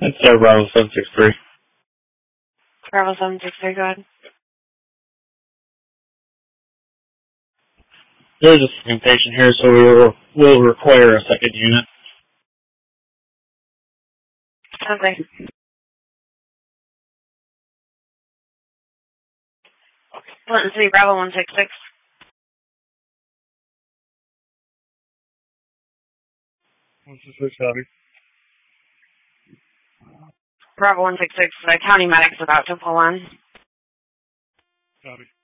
It's Bravo 763. Bravo 763, go ahead. There's a second patient here, so we will require a second unit. Okay. Clinton City, Bravo 166. 166, copy. Bravo 166, the county medic's about to pull in. Copy.